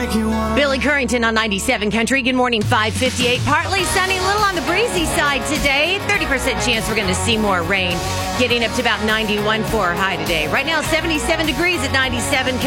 Billy Currington on 97 Country. Good morning, 5:58. Partly sunny, a little on the breezy side today. 30% chance we're going to see more rain. Getting up to about 91 for our high today. Right now, 77 degrees at 97.